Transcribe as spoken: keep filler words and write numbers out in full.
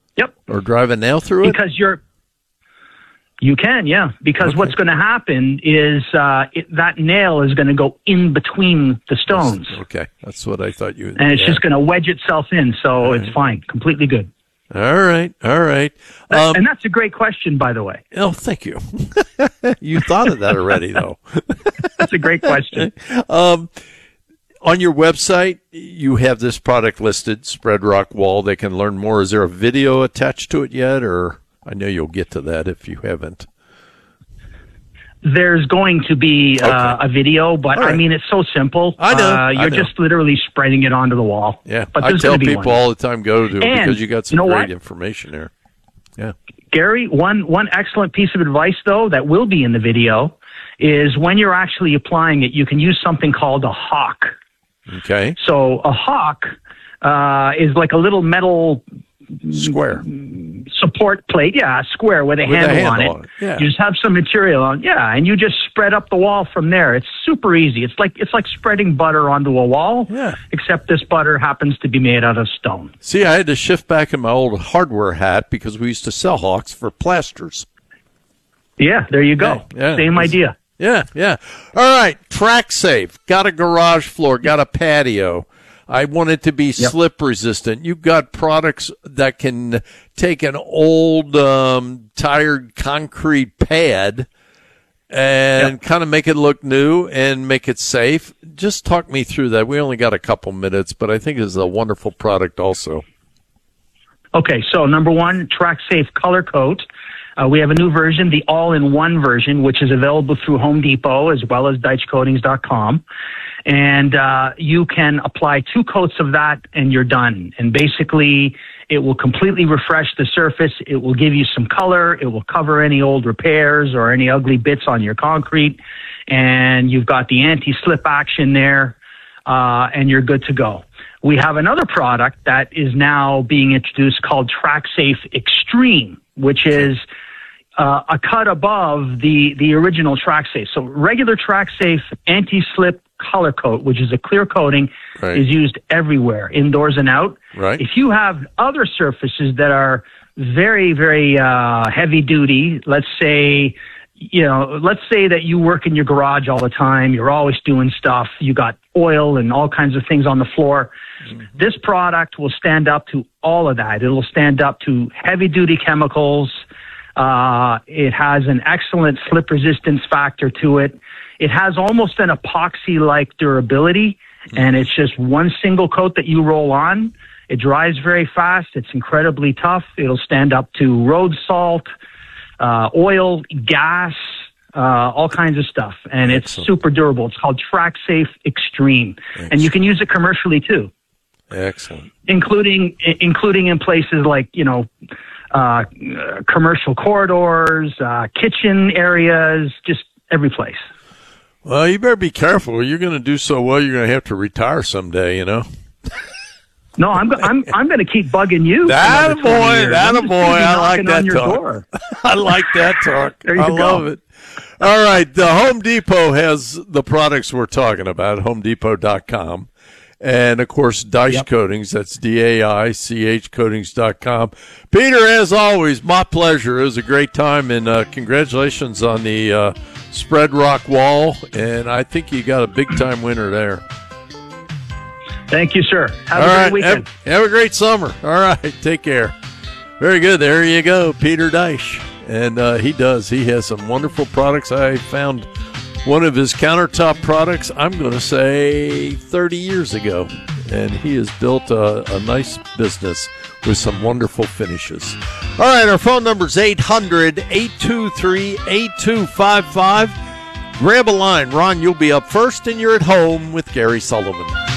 Yep. Or drive a nail through it? Because you're, you can, yeah. Because Okay. what's going to happen is uh, it, that nail is going to go in between the stones. Okay, that's what I thought you. And it's yeah. just going to wedge itself in, so All it's right. fine, completely good. All right, all right. Um, and that's a great question, by the way. oh, thank you. You thought of that already, though. That's a great question. um, on your website, you have this product listed, Spread Rock Wall. They can learn more. Is there a video attached to it yet, or I know you'll get to that if you haven't. There's going to be uh, Okay. a video, but All right. I mean, it's so simple. I know, Uh, I you're know. just literally spreading it onto the wall. Yeah, but I there's tell gonna be people one. all the time, go to it And because you got some you know great what? information there. Yeah. Gary, one, one excellent piece of advice, though, that will be in the video is when you're actually applying it, you can use something called a hawk. Okay. So a hawk uh, is like a little metal Square. support plate, yeah, a square with a With a handle, on, handle it. on it, yeah. You just have some material on, yeah, and you just spread up the wall from there. It's super easy. It's like it's like spreading butter onto a wall, Yeah. except this butter happens to be made out of stone. See, I had to shift back in my old hardware hat because we used to sell hawks for plasters. Yeah, there you go. Yeah, yeah. Same It's- idea. Yeah, yeah. All right, track safe. Got a garage floor, got a patio. I want it to be Yep. slip resistant. You've got products that can take an old um, tired concrete pad and Yep. kind of make it look new and make it safe. Just talk me through that. We only got a couple minutes, but I think it's a wonderful product also. Okay, so number one, TrackSafe Color Coat. Uh, we have a new version, the all-in-one version, which is available through Home Depot as well as Deitch Coatings dot com. And uh, you can apply two coats of that and you're done. And basically, it will completely refresh the surface. It will give you some color. It will cover any old repairs or any ugly bits on your concrete. And you've got the anti-slip action there, uh, and you're good to go. We have another product that is now being introduced called TrackSafe Extreme, which is uh, a cut above the, the original TrackSafe. So regular TrackSafe anti-slip color coat, which is a clear coating, Right. is used everywhere, indoors and out. Right. If you have other surfaces that are very, very uh, heavy duty, let's say, you know, let's say that you work in your garage all the time, you're always doing stuff, you got oil and all kinds of things on the floor. Mm-hmm. This product will stand up to all of that. It'll stand up to heavy duty chemicals. Uh, it has an excellent slip resistance factor to it. It has almost an epoxy-like durability, and it's just one single coat that you roll on. It dries very fast. It's incredibly tough. It'll stand up to road salt, uh, oil, gas, uh, all kinds of stuff, and it's Excellent. super durable. It's called TrackSafe Extreme, Excellent. and you can use it commercially too, Excellent. including including in places like, you know, uh, commercial corridors, uh, kitchen areas, just every place. Well, you better be careful. You're going to do so well, you're going to have to retire someday, you know. No, I'm I'm I'm going to keep bugging you. for That another twenty boy, years. that I'm just boy. gonna be I like knocking that on your talk. door. I like that talk. There you I go. love it. All right, the Home Depot has the products we're talking about, home depot dot com. And, of course, Deitch Yep. Coatings. That's D A I C H coatings dot com. Peter, as always, my pleasure. It was a great time, and uh, congratulations on the uh, Spread Rock Wall. And I think you got a big-time winner there. Thank you, sir. Have All a right, great weekend. Have, have a great summer. All right, take care. Very good. There you go, Peter Deitch. And uh, he does. He has some wonderful products. I found one of his countertop products, I'm going to say thirty years ago. And he has built a, a nice business with some wonderful finishes. All right, our phone number is eight hundred, eight two three, eight two five five. Grab a line. Ron, you'll be up first, and you're at home with Gary Sullivan.